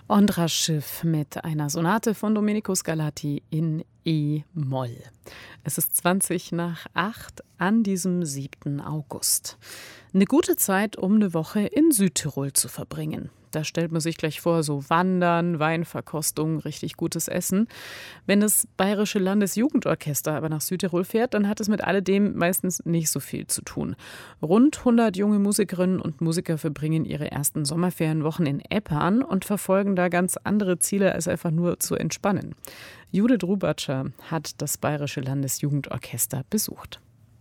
Ondra Schiff mit einer Sonate von Domenico Scarlatti in E-Moll. Es ist 7:20 an diesem 7. August. Eine gute Zeit, um eine Woche in Südtirol zu verbringen. Da stellt man sich gleich vor, so Wandern, Weinverkostung, richtig gutes Essen. Wenn das Bayerische Landesjugendorchester aber nach Südtirol fährt, dann hat es mit alledem meistens nicht so viel zu tun. Rund 100 junge Musikerinnen und Musiker verbringen ihre ersten Sommerferienwochen in Eppan und verfolgen da ganz andere Ziele, als einfach nur zu entspannen. Judith Rubatscher hat das Bayerische Landesjugendorchester besucht.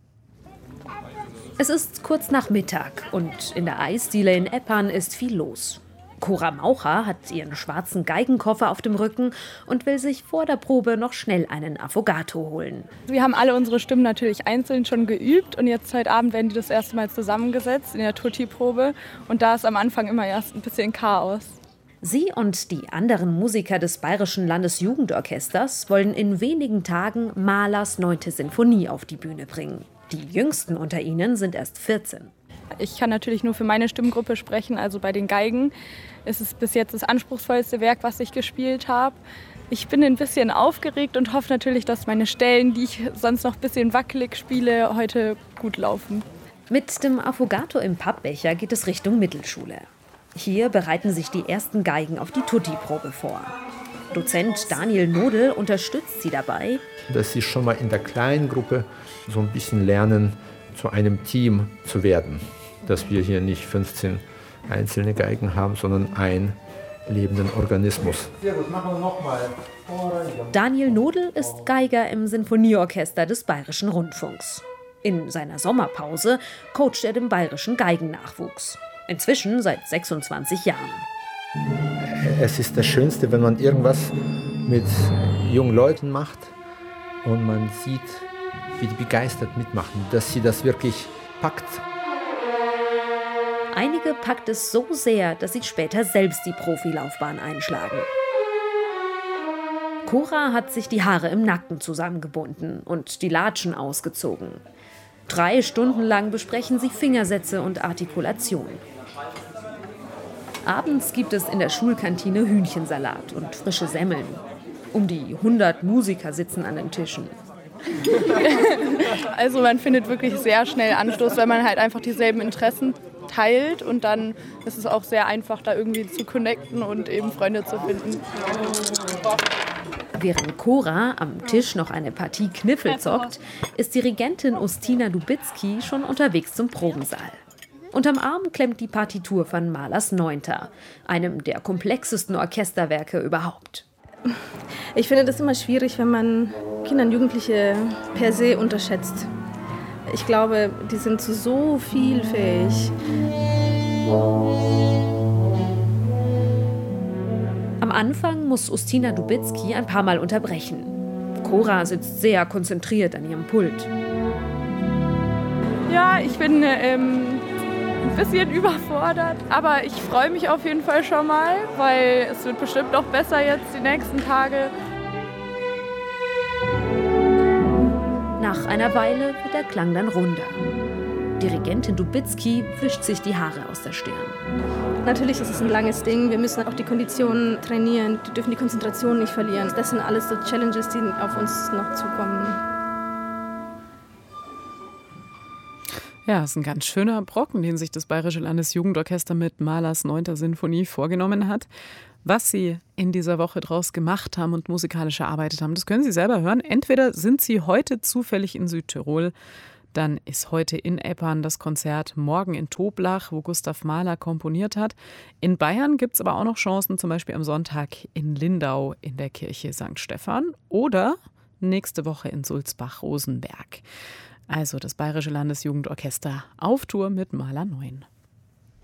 Es ist kurz nach Mittag und in der Eisdiele in Eppan ist viel los. Cora Maucher hat ihren schwarzen Geigenkoffer auf dem Rücken und will sich vor der Probe noch schnell einen Affogato holen. Wir haben alle unsere Stimmen natürlich einzeln schon geübt und jetzt heute Abend werden die das erste Mal zusammengesetzt in der Tutti-Probe und da ist am Anfang immer erst ein bisschen Chaos. Sie und die anderen Musiker des Bayerischen Landesjugendorchesters wollen in wenigen Tagen Mahlers 9. Sinfonie auf die Bühne bringen. Die Jüngsten unter ihnen sind erst 14. Ich kann natürlich nur für meine Stimmgruppe sprechen, also bei den Geigen ist es bis jetzt das anspruchsvollste Werk, was ich gespielt habe. Ich bin ein bisschen aufgeregt und hoffe natürlich, dass meine Stellen, die ich sonst noch ein bisschen wackelig spiele, heute gut laufen. Mit dem Affogato im Pappbecher geht es Richtung Mittelschule. Hier bereiten sich die ersten Geigen auf die Tutti-Probe vor. Dozent Daniel Nodel unterstützt sie dabei, dass sie schon mal in der kleinen Gruppe so ein bisschen lernen, zu einem Team zu werden. Dass wir hier nicht 15 einzelne Geigen haben, sondern einen lebenden Organismus. Sehr gut, machen wir nochmal. Daniel Nodel ist Geiger im Sinfonieorchester des Bayerischen Rundfunks. In seiner Sommerpause coacht er den bayerischen Geigennachwuchs. Inzwischen seit 26 Jahren. Es ist das Schönste, wenn man irgendwas mit jungen Leuten macht und man sieht, wie die begeistert mitmachen, dass sie das wirklich packt. Einige packt es so sehr, dass sie später selbst die Profilaufbahn einschlagen. Cora hat sich die Haare im Nacken zusammengebunden und die Latschen ausgezogen. 3 Stunden lang besprechen sie Fingersätze und Artikulation. Abends gibt es in der Schulkantine Hühnchensalat und frische Semmeln. Um die 100 Musiker sitzen an den Tischen. Also man findet wirklich sehr schnell Anschluss, weil man halt einfach dieselben Interessen teilt und dann ist es auch sehr einfach, da irgendwie zu connecten und eben Freunde zu finden. Während Cora am Tisch noch eine Partie Kniffel zockt, ist Dirigentin Ustina Dubitzky schon unterwegs zum Probensaal. Unterm Arm klemmt die Partitur von Mahlers 9., einem der komplexesten Orchesterwerke überhaupt. Ich finde das immer schwierig, wenn man Kinder und Jugendliche per se unterschätzt. Ich glaube, die sind zu so viel fähig. Am Anfang muss Ustina Dubitzky ein paar Mal unterbrechen. Cora sitzt sehr konzentriert an ihrem Pult. Ja, ich bin ein bisschen überfordert, aber ich freue mich auf jeden Fall schon mal, weil es wird bestimmt noch besser jetzt die nächsten Tage. Nach einer Weile wird der Klang dann runder. Dirigentin Dubitzky wischt sich die Haare aus der Stirn. Natürlich ist es ein langes Ding. Wir müssen auch die Konditionen trainieren. Wir dürfen die Konzentration nicht verlieren. Das sind alles so Challenges, die auf uns noch zukommen. Ja, es ist ein ganz schöner Brocken, den sich das Bayerische Landesjugendorchester mit Mahlers 9. Sinfonie vorgenommen hat. Was sie in dieser Woche draus gemacht haben und musikalisch erarbeitet haben, das können Sie selber hören. Entweder sind Sie heute zufällig in Südtirol, dann ist heute in Eppan das Konzert, morgen in Toblach, wo Gustav Mahler komponiert hat. In Bayern gibt es aber auch noch Chancen, zum Beispiel am Sonntag in Lindau in der Kirche St. Stephan oder nächste Woche in Sulzbach-Rosenberg. Also das Bayerische Landesjugendorchester auf Tour mit Mahler 9.